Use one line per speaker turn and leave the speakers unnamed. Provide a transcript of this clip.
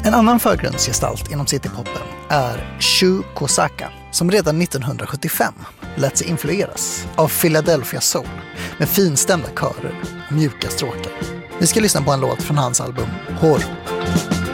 En annan förgrundsgestalt inom citypopen är Shu Kosaka, som redan 1975 lät sig influeras av Philadelphia Soul med finstämda körer och mjuka stråkar. Vi ska lyssna på en låt från hans album Horo.